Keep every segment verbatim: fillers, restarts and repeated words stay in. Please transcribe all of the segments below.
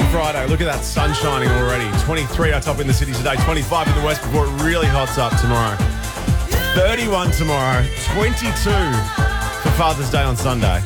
Friday. Look at that sun shining already. twenty-three are top in the city today, twenty-five in the west before it really hots up tomorrow. thirty-one tomorrow, twenty-two for Father's Day on Sunday.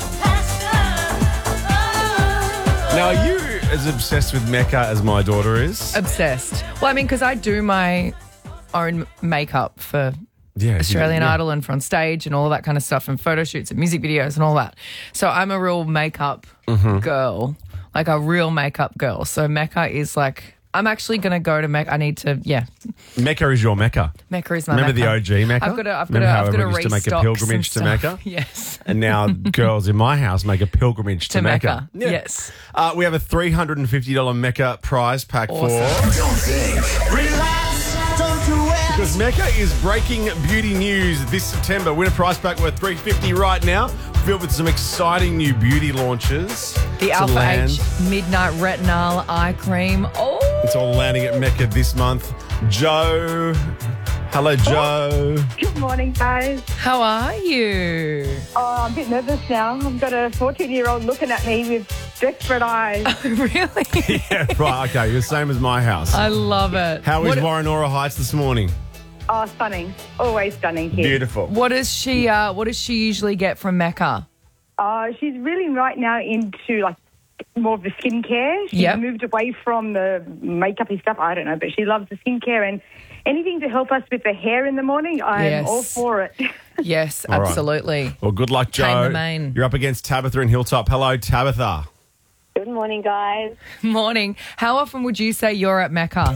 Now, are you as obsessed with Mecca as my daughter is? Obsessed. Well, I mean, because I do my own makeup for Yeah, Australian yeah. Idol and for on stage and all that kind of stuff and photo shoots and music videos and all that. So I'm a real makeup Mm-hmm. girl, like a real makeup girl. So Mecca is like, I'm actually going to go to Mecca. I need to, yeah. Mecca is your Mecca. Mecca is my Remember Mecca. the O G Mecca? I've got to, I've got Remember to, how I've got to everyone used to make a restock pilgrimage some to stuff. Mecca? Yes. And now girls in my house make a pilgrimage to, To Mecca. Yes. Uh, we have a three hundred fifty dollars Mecca prize pack Awesome. for... Don't think. Relax. Don't do it. Because Mecca is breaking beauty news this September. Win a prize pack worth three hundred fifty dollars right now, filled with some exciting new beauty launches. The to Alpha land. H Midnight Retinol Eye Cream. Oh. It's all landing at Mecca this month. Joe. Hello, Joe. Good morning, guys. How are you? Oh, I'm a bit nervous now. I've got a fourteen-year-old looking at me with desperate eyes. Really? Yeah, right. Okay, you're the same as my house. I love it. How is what, Warrenora Heights this morning? Oh, stunning. Always stunning here. Beautiful. What does she? Uh, what does she usually get from Mecca? Uh, she's really right now into like more of the skincare. She's Yep. moved away from the makeup-y stuff. I don't know, but she loves the skincare and anything to help us with the hair in the morning. I'm Yes. all for it. Yes, All right. absolutely. Well, good luck, Tame Joe. the mane. You're up against Tabitha in Hilltop. Hello, Tabitha. Good morning, guys. Morning. How often would you say you're at Mecca?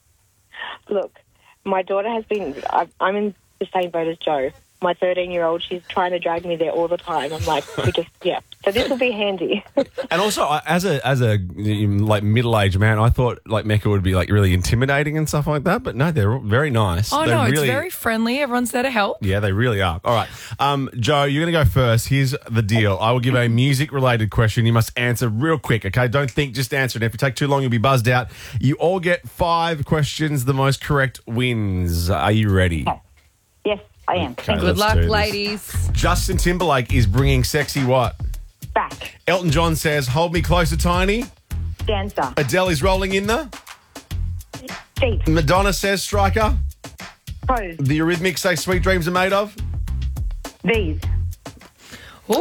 Look, my daughter has been, I- I'm in the same boat as Joe. My thirteen-year-old, she's trying to drag me there all the time. I'm like, we just, yeah. So this will be handy. And also, I- as a as a um, like middle aged man, I thought like Mecca would be like really intimidating and stuff like that. But no, they're very nice. Oh, They no, really, it's very friendly. Everyone's there to help. Yeah, they really are. All right, um, Joe, you're going to go first. Here's the deal. I will give a music related question. You must answer real quick. Okay, don't think, just answer it. If you take too long, you'll be buzzed out. You all get five questions. The most correct wins. Are you ready? Yes, I am. Okay, Good let's luck, do this. ladies. Justin Timberlake is bringing sexy what? Back. Elton John says, "Hold me closer, tiny." Dancer. Adele is rolling in the. Feet. Madonna says, "Striker." Pose. The Eurythmics say, "Sweet dreams are made of." These. Ooh.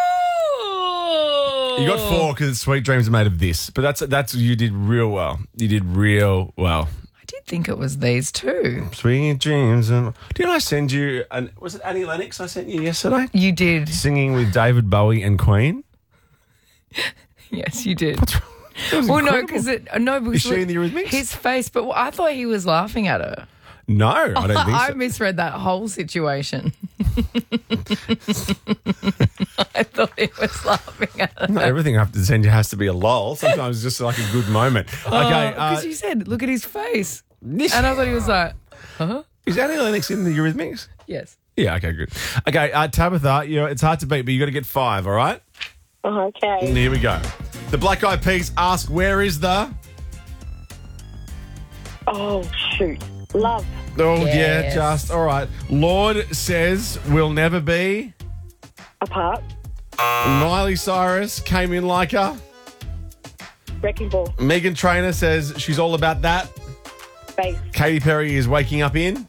You got four because "Sweet dreams are made of this," but that's that's you did real well. You did real well. I did think it was these two. Sweet dreams. And did I send you? An, was it Annie Lennox I sent you yesterday? You did. Singing with David Bowie and Queen. Yes, you did. That was Well, no, incredible. because it no, because she in the Eurythmics? his face. But I thought he was laughing at her. No, I don't think I so. misread that whole situation. I thought he was laughing at her. Not everything I have to send you has to be a lol. Sometimes it's just like a good moment. Okay, Because uh, you said, look at his face. And I thought he was like, huh? is Annie Lennox in the Eurythmics? Yes. Yeah, okay, good. Okay, uh, Tabitha, you know, it's hard to beat, but you got to get five, all right? Okay. Here we go. The Black Eyed Peas ask, where is the... Oh, shoot. Love. Oh, yeah, Yes. just, all right. Lord says, we'll never be. Apart. Miley Cyrus came in like a... Wrecking ball. Megan Trainor says she's all about that. Base. Katy Perry is waking up in...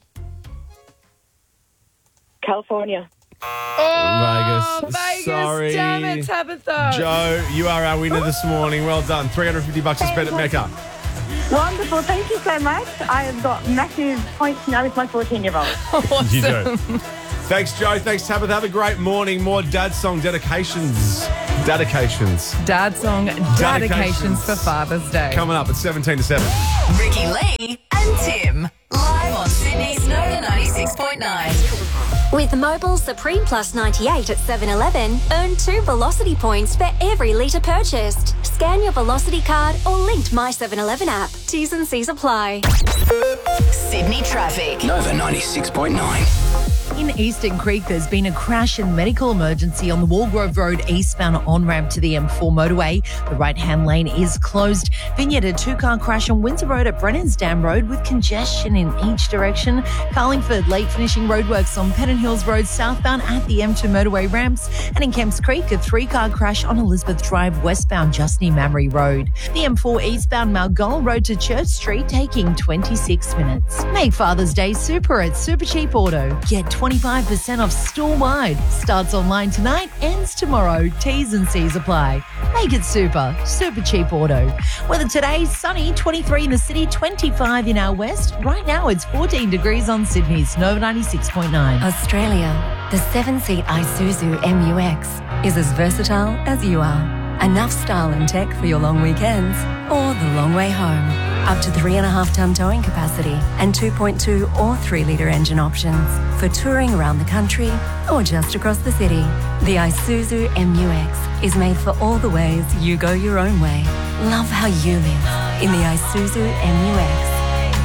California. Oh, Vegas. Vegas. Sorry. Damn it, Tabitha. Joe, you are our winner this morning. Well done. three hundred fifty bucks to spend at Mecca. Wonderful. Thank you so much. I have got massive points now with my fourteen-year-old. Awesome. You do. Thanks, Joe. Thanks, Tabitha. Have a great morning. More dad song dedications. Dedications. Dad song dedications Dedications. for Father's Day. Coming up at seventeen to seven. Ricky Lee and Tim. Live on Sydney's Nova ninety-six point nine. With Mobile Supreme Plus ninety-eight at seven eleven, earn two Velocity points for every litre purchased. Scan your Velocity card or linked My seven eleven app. T's and C's apply. Sydney traffic. Nova ninety-six point nine. In Eastern Creek, there's been a crash and medical emergency on the Walgrove Road eastbound on-ramp to the M four motorway. The right-hand lane is closed. Then you had a two-car crash on Windsor Road at Brennan's Dam Road with congestion in each direction. Carlingford, late finishing roadworks on Pennant Hills Road southbound at the M two motorway ramps. And in Kemps Creek, a three-car crash on Elizabeth Drive westbound just near Mamre Road. The M four eastbound Malgol Road to Church Street taking twenty-six minutes. Make Father's Day super at Super Cheap Auto. Get twenty-five percent off store-wide. Starts online tonight, ends tomorrow. T's and C's apply. Make it super. Super Cheap Auto. Weather today, sunny, twenty-three in the city, twenty-five in our west. Right now it's fourteen degrees on Sydney's Nova ninety-six point nine. Australia, the seven-seat Isuzu M U X is as versatile as you are. Enough style and tech for your long weekends or the long way home. Up to three and a half tonne towing capacity and two point two or three litre engine options for touring around the country or just across the city. The Isuzu M U X is made for all the ways you go your own way. Love how you live in the Isuzu M U X.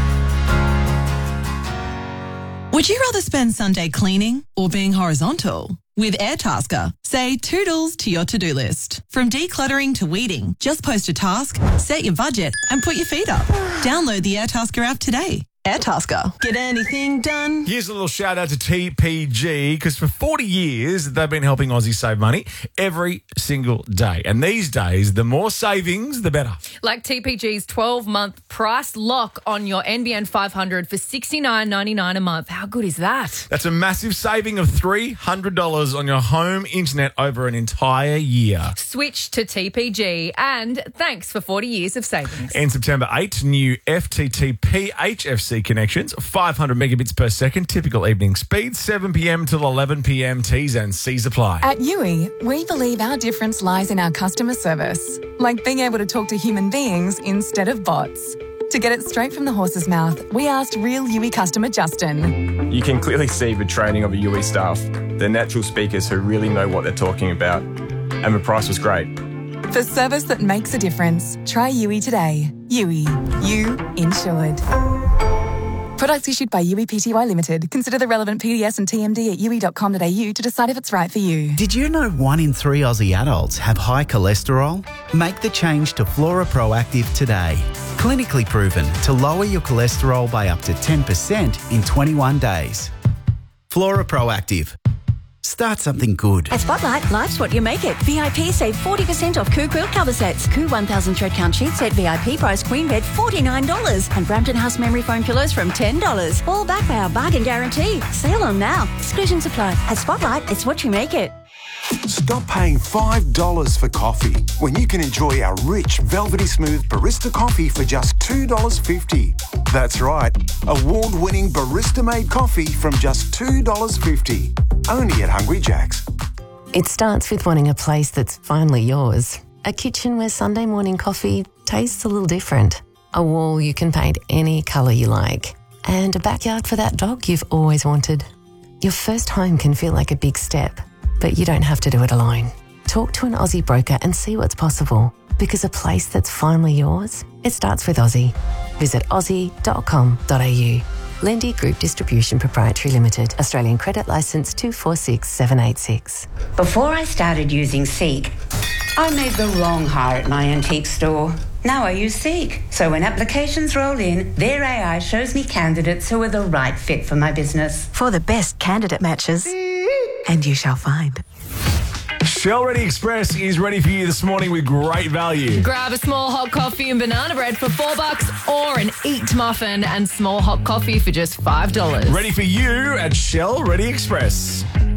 Would you rather spend Sunday cleaning or being horizontal? With Airtasker, say toodles to your to-do list. From decluttering to weeding, just post a task, set your budget, and put your feet up. Download the Airtasker app today. Airtasker. Get anything done? Here's a little shout out to T P G because for forty years they've been helping Aussies save money every single day. And these days, the more savings, the better. Like T P G's twelve-month price lock on your N B N five hundred for sixty-nine ninety-nine a month. How good is that? That's a massive saving of three hundred dollars on your home internet over an entire year. Switch to T P G and thanks for forty years of savings. And September eighth, new F T T P H F C connections, five hundred megabits per second, typical evening speed, seven p.m. till eleven p.m. T's and C's apply. At U I, we believe our difference lies in our customer service, like being able to talk to human beings instead of bots. To get it straight from the horse's mouth, we asked real U I customer Justin. You can clearly see the training of the U I staff. They're natural speakers who really know what they're talking about. And the price was great. For service that makes a difference, try U I today. U I, you insured. Products issued by U I Pty Limited. Consider the relevant P D S and T M D at u i dot com dot a u to decide if it's right for you. Did you know one in three Aussie adults have high cholesterol? Make the change to Flora Proactive today. Clinically proven to lower your cholesterol by up to ten percent in twenty-one days. Flora Proactive. Start something good. At Spotlight, life's what you make it. V I P save forty percent off Coo Quilt cover sets. Coo one thousand thread count sheet set V I P price queen bed forty-nine dollars. And Brampton House memory foam pillows from ten dollars. All back by our bargain guarantee. Sale on now. Exclusions apply. At Spotlight, it's what you make it. Stop paying five dollars for coffee when you can enjoy our rich, velvety smooth barista coffee for just two dollars fifty. That's right, award-winning barista-made coffee from just two dollars fifty. Only at Hungry Jack's. It starts with wanting a place that's finally yours. A kitchen where Sunday morning coffee tastes a little different. A wall you can paint any colour you like. And a backyard for that dog you've always wanted. Your first home can feel like a big step, but you don't have to do it alone. Talk to an Aussie broker and see what's possible. Because a place that's finally yours, it starts with Aussie. Visit aussie dot com dot a u. Lendy Group Distribution Proprietary Limited. Australian Credit Licence two four six seven eight six. Before I started using Seek, I made the wrong hire at my antique store. Now I use Seek. So when applications roll in, their A I shows me candidates who are the right fit for my business. For the best candidate matches, and you shall find. Shell Ready Express is ready for you this morning with great value. Grab a small hot coffee and banana bread for four bucks or an Eat muffin and small hot coffee for just five dollars. Ready for you at Shell Ready Express.